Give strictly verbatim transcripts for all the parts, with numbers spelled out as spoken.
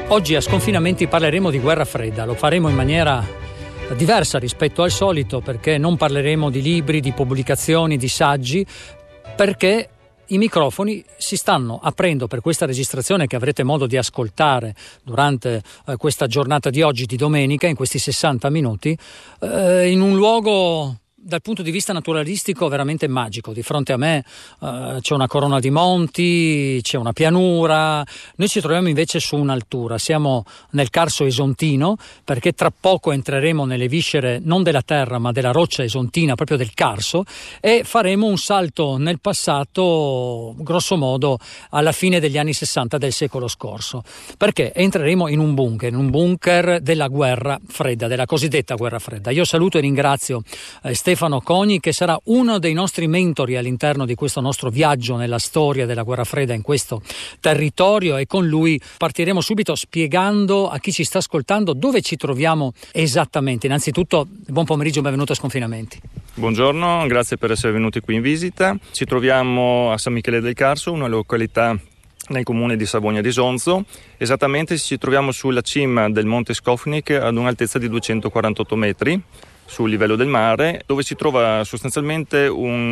Oggi a Sconfinamenti parleremo di guerra fredda, lo faremo in maniera diversa rispetto al solito, perché non parleremo di libri, di pubblicazioni, di saggi, perché i microfoni si stanno aprendo per questa registrazione che avrete modo di ascoltare durante eh, questa giornata di oggi, di domenica, in questi sessanta minuti, eh, in un luogo dal punto di vista naturalistico veramente magico. Di fronte a me uh, c'è una corona di monti, c'è una pianura. Noi ci troviamo invece su un'altura, siamo nel Carso esontino, perché tra poco entreremo nelle viscere non della terra ma della roccia esontina, proprio del Carso, e faremo un salto nel passato, grosso modo alla fine degli anni sessanta del secolo scorso, perché entreremo in un bunker, in un bunker della guerra fredda, della cosiddetta guerra fredda. Io saluto e ringrazio eh, Stefano Stefano Cogni, che sarà uno dei nostri mentori all'interno di questo nostro viaggio nella storia della guerra fredda in questo territorio, e con lui partiremo subito spiegando a chi ci sta ascoltando dove ci troviamo esattamente. Innanzitutto, buon pomeriggio, benvenuto a Sconfinamenti. Buongiorno, grazie per essere venuti qui in visita. Ci troviamo a San Michele del Carso, una località nel comune di Savogna di Sonzo. Esattamente ci troviamo sulla cima del Monte Skofnik ad un'altezza di duecentoquarantotto metri sul livello del mare, dove si trova sostanzialmente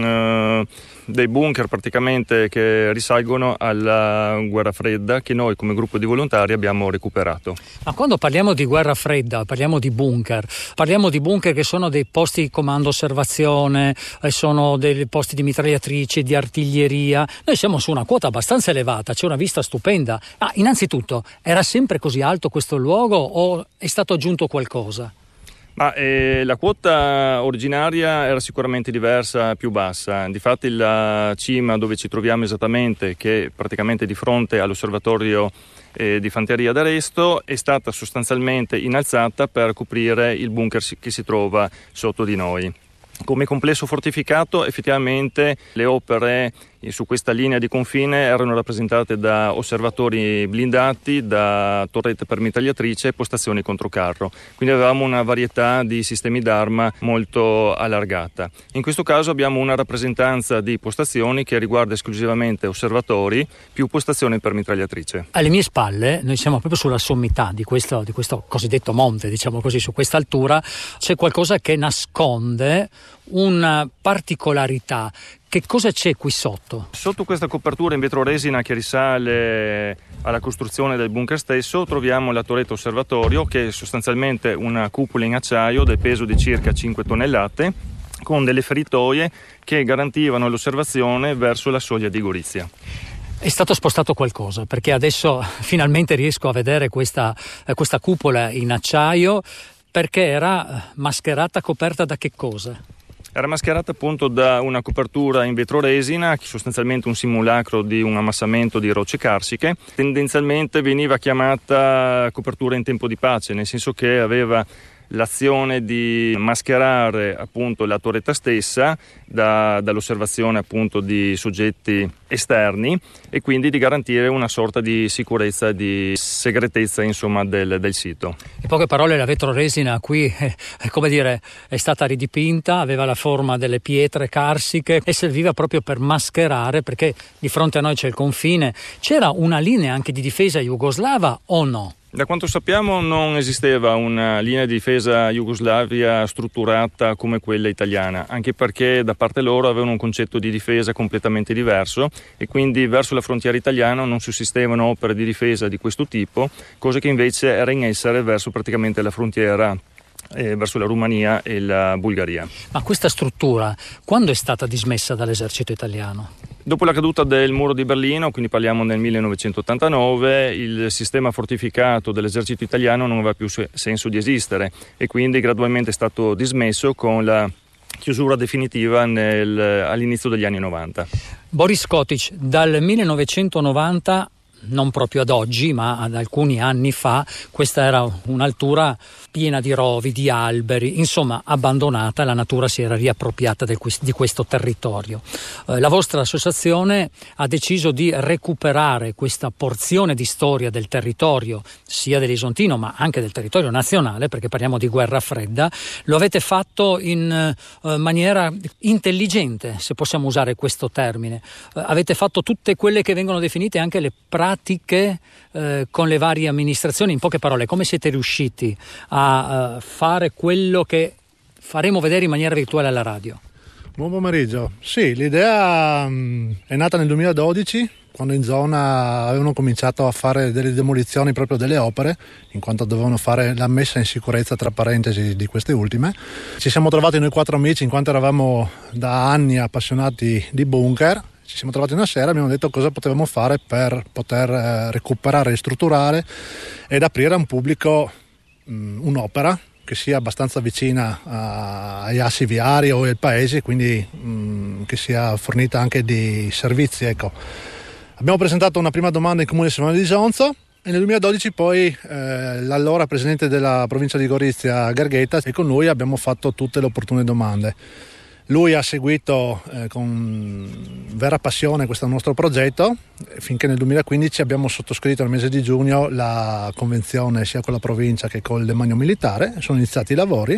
un, uh, dei bunker praticamente che risalgono alla guerra fredda, che noi come gruppo di volontari abbiamo recuperato. Ma quando parliamo di guerra fredda, parliamo di bunker, parliamo di bunker che sono dei posti di comando osservazione, eh, sono dei posti di mitragliatrici, di artiglieria. Noi siamo su una quota abbastanza elevata, c'è una vista stupenda. Ah, innanzitutto, era sempre così alto questo luogo o è stato aggiunto qualcosa? Ma eh, la quota originaria era sicuramente diversa, più bassa. Difatti la cima dove ci troviamo esattamente, che è praticamente di fronte all'osservatorio eh, di fanteria d'Aresto, è stata sostanzialmente innalzata per coprire il bunker che si trova sotto di noi. Come complesso fortificato, effettivamente le opere su questa linea di confine erano rappresentate da osservatori blindati, da torrette per mitragliatrice e postazioni controcarro. Quindi avevamo una varietà di sistemi d'arma molto allargata. In questo caso abbiamo una rappresentanza di postazioni che riguarda esclusivamente osservatori più postazioni per mitragliatrice. Alle mie spalle, noi siamo proprio sulla sommità di questo, di questo cosiddetto monte, diciamo così, su questa altura c'è qualcosa che nasconde una particolarità. Che cosa c'è qui sotto? Sotto questa copertura in vetroresina che risale alla costruzione del bunker stesso troviamo la torretta osservatorio, che è sostanzialmente una cupola in acciaio del peso di circa cinque tonnellate, con delle feritoie che garantivano l'osservazione verso la soglia di Gorizia. È stato spostato qualcosa, perché adesso finalmente riesco a vedere questa, questa cupola in acciaio, perché era mascherata, coperta da che cosa? Era mascherata appunto da una copertura in vetroresina, sostanzialmente un simulacro di un ammassamento di rocce carsiche. Tendenzialmente veniva chiamata copertura in tempo di pace, nel senso che aveva l'azione di mascherare appunto la torretta stessa da, dall'osservazione appunto di soggetti esterni, e quindi di garantire una sorta di sicurezza, di segretezza insomma del, del sito. In poche parole, la vetroresina qui è, è come dire è stata ridipinta, aveva la forma delle pietre carsiche e serviva proprio per mascherare, perché di fronte a noi c'è il confine. C'era una linea anche di difesa jugoslava o no? Da quanto sappiamo non esisteva una linea di difesa jugoslavia strutturata come quella italiana, anche perché da parte loro avevano un concetto di difesa completamente diverso, e quindi verso la frontiera italiana non sussistevano opere di difesa di questo tipo, cosa che invece era in essere verso praticamente la frontiera eh, verso la Romania e la Bulgaria. Ma questa struttura quando è stata dismessa dall'esercito italiano? Dopo la caduta del muro di Berlino, quindi parliamo nel millenovecentottantanove, il sistema fortificato dell'esercito italiano non aveva più senso di esistere, e quindi gradualmente è stato dismesso con la chiusura definitiva nel, all'inizio degli anni novanta. Boris Kotić, dal millenovecentonovanta, non proprio ad oggi, ma ad alcuni anni fa, questa era un'altura piena di rovi, di alberi, insomma abbandonata, la natura si era riappropriata del, di questo territorio. Eh, la vostra associazione ha deciso di recuperare questa porzione di storia del territorio, sia dell'Isontino ma anche del territorio nazionale, perché parliamo di guerra fredda. Lo avete fatto in eh, maniera intelligente, se possiamo usare questo termine. Eh, avete fatto tutte quelle che vengono definite anche le pratiche pratiche eh, con le varie amministrazioni. In poche parole, come siete riusciti a uh, fare quello che faremo vedere in maniera virtuale alla radio? Buon pomeriggio. Sì, l'idea mh, è nata nel duemiladodici, quando in zona avevano cominciato a fare delle demolizioni proprio delle opere, in quanto dovevano fare la messa in sicurezza, tra parentesi, di queste ultime. Ci siamo trovati noi quattro amici, in quanto eravamo da anni appassionati di bunker. Ci siamo trovati una sera e abbiamo detto cosa potevamo fare per poter eh, recuperare, ristrutturare ed aprire a un pubblico mh, un'opera che sia abbastanza vicina a, agli assi viari o ai paesi, quindi mh, che sia fornita anche di servizi, ecco. Abbiamo presentato una prima domanda in Comune Simone di Jonzo e nel duemiladodici poi eh, l'allora presidente della provincia di Gorizia Garghetta e con lui abbiamo fatto tutte le opportune domande. Lui ha seguito eh, con vera passione questo nostro progetto finché nel duemilaquindici abbiamo sottoscritto nel mese di giugno la convenzione sia con la provincia che col demanio militare. Sono iniziati i lavori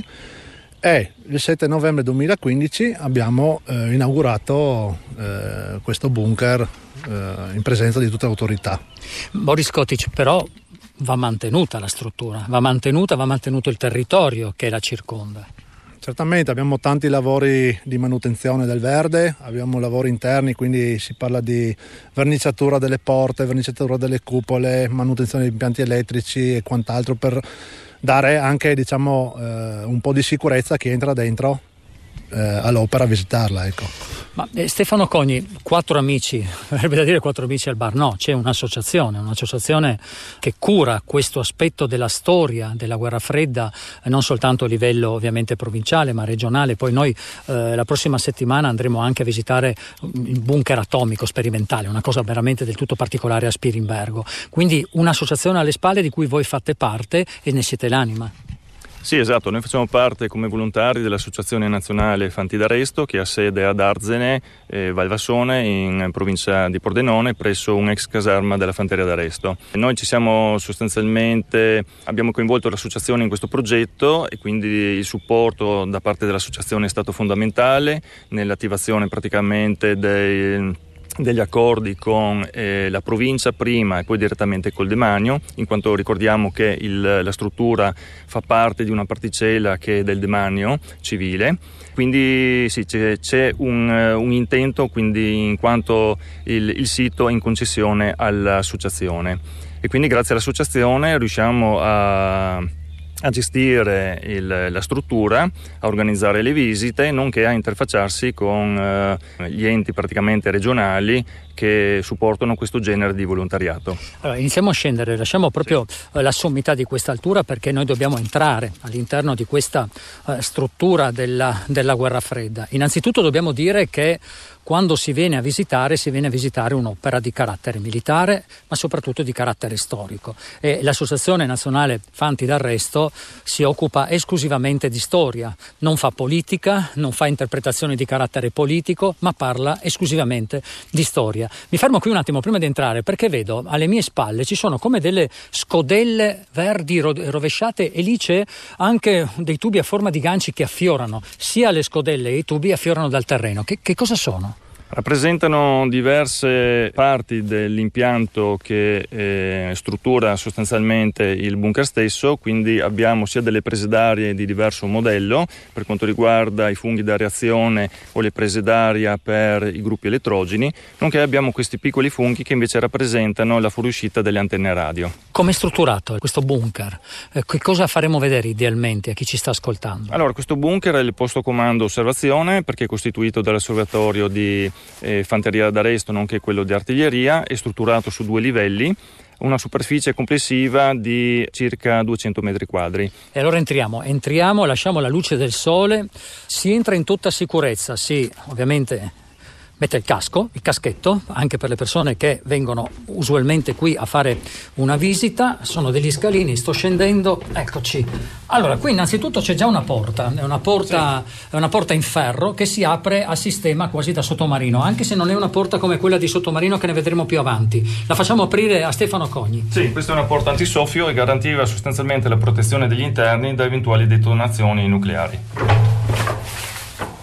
e il sette novembre duemilaquindici abbiamo eh, inaugurato eh, questo bunker eh, in presenza di tutte le autorità. Boris Kotić, però va mantenuta la struttura, va mantenuta, va mantenuto il territorio che la circonda. Certamente abbiamo tanti lavori di manutenzione del verde, abbiamo lavori interni, quindi si parla di verniciatura delle porte, verniciatura delle cupole, manutenzione di impianti elettrici e quant'altro per dare anche, diciamo, eh, un po' di sicurezza a chi entra dentro eh, all'opera a visitarla, ecco. Ma eh, Stefano Cogni, quattro amici, avrebbe da dire quattro amici al bar, no, c'è un'associazione, un'associazione che cura questo aspetto della storia della guerra fredda, eh, non soltanto a livello ovviamente provinciale ma regionale. Poi noi eh, la prossima settimana andremo anche a visitare il bunker atomico sperimentale, una cosa veramente del tutto particolare a Spirimbergo. Quindi un'associazione alle spalle di cui voi fate parte e ne siete l'anima. Sì, esatto, noi facciamo parte come volontari dell'Associazione Nazionale Fanti d'Arresto che ha sede ad Arzene, eh, Valvassone, in provincia di Pordenone, presso un'ex caserma della Fanteria d'Arresto. Noi ci siamo sostanzialmente, abbiamo coinvolto l'associazione in questo progetto e quindi il supporto da parte dell'associazione è stato fondamentale nell'attivazione praticamente dei degli accordi con eh, la provincia prima e poi direttamente col demanio, in quanto ricordiamo che il, la struttura fa parte di una particella che è del demanio civile. Quindi sì, c'è, c'è un, un intento, quindi in quanto il, il sito è in concessione all'associazione e quindi grazie all'associazione riusciamo a a gestire il, la struttura, a organizzare le visite, nonché a interfacciarsi con eh, gli enti praticamente regionali che supportano questo genere di volontariato. Allora, iniziamo a scendere, lasciamo proprio sì. la sommità di questa altura perché noi dobbiamo entrare all'interno di questa uh, struttura della, della guerra fredda. Innanzitutto dobbiamo dire che quando si viene a visitare, si viene a visitare un'opera di carattere militare, ma soprattutto di carattere storico. E l'Associazione Nazionale Fanti d'Arresto si occupa esclusivamente di storia, non fa politica, non fa interpretazioni di carattere politico, ma parla esclusivamente di storia. Mi fermo qui un attimo prima di entrare perché vedo alle mie spalle ci sono come delle scodelle verdi rovesciate e lì c'è anche dei tubi a forma di ganci che affiorano, sia le scodelle e i tubi affiorano dal terreno. Che, che cosa sono? Rappresentano diverse parti dell'impianto che eh, struttura sostanzialmente il bunker stesso, quindi abbiamo sia delle prese d'aria di diverso modello per quanto riguarda i funghi da reazione o le prese d'aria per i gruppi elettrogeni, nonché abbiamo questi piccoli funghi che invece rappresentano la fuoriuscita delle antenne radio. Come è strutturato questo bunker? Eh, che cosa faremo vedere idealmente a chi ci sta ascoltando? Allora, questo bunker è il posto comando osservazione perché è costituito dall'osservatorio di Eh, fanteria d'arresto nonché quello di artiglieria, è strutturato su due livelli, una superficie complessiva di circa duecento metri quadri. E allora entriamo, entriamo, lasciamo la luce del sole, si entra in tutta sicurezza, sì, ovviamente mette il casco, il caschetto, anche per le persone che vengono usualmente qui a fare una visita. Sono degli scalini, sto scendendo, eccoci. Allora, qui innanzitutto c'è già una porta, è una porta, sì. è una porta in ferro che si apre a sistema quasi da sottomarino, anche se non è una porta come quella di sottomarino che ne vedremo più avanti. La facciamo aprire a Stefano Cogni. Sì, questa è una porta antisoffio e garantiva sostanzialmente la protezione degli interni da eventuali detonazioni nucleari.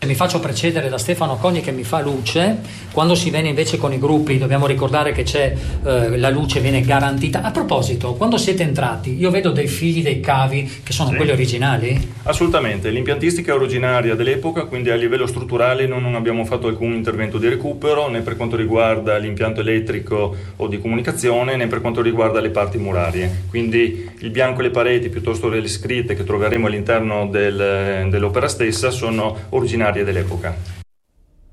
mi faccio precedere da Stefano Cogni che mi fa luce. Quando si viene invece con i gruppi dobbiamo ricordare che c'è eh, la luce viene garantita. A proposito, quando siete entrati io vedo dei fili, dei cavi che sono sì. quelli originali? Assolutamente, l'impiantistica è originaria dell'epoca, quindi a livello strutturale non, non abbiamo fatto alcun intervento di recupero né per quanto riguarda l'impianto elettrico o di comunicazione né per quanto riguarda le parti murarie. Quindi il bianco e le pareti piuttosto che le scritte che troveremo all'interno del, dell'opera stessa sono originarie dell'epoca.